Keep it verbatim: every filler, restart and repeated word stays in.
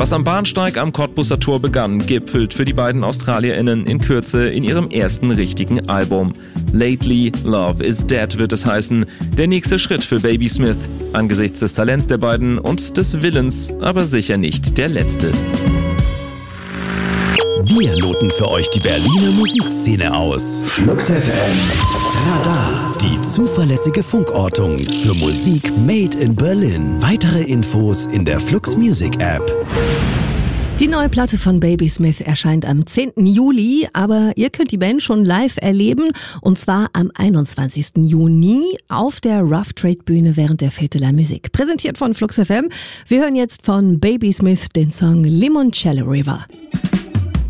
Was am Bahnsteig am Cottbuser Tor begann, gipfelt für die beiden AustralierInnen in Kürze in ihrem ersten richtigen Album. Lately, Love is Dead wird es heißen. Der nächste Schritt für Baby Smith. Angesichts des Talents der beiden und des Willens, aber sicher nicht der letzte. Wir loten für euch die Berliner Musikszene aus. Flux F M Radar. Die zuverlässige Funkortung für Musik made in Berlin. Weitere Infos in der Flux Music App. Die neue Platte von Baby Smith erscheint am zehnten Juli, aber ihr könnt die Band schon live erleben, und zwar am einundzwanzigsten Juni auf der Rough Trade Bühne während der Fête de la Musique. Präsentiert von Flux F M. Wir hören jetzt von Baby Smith den Song Limoncello River.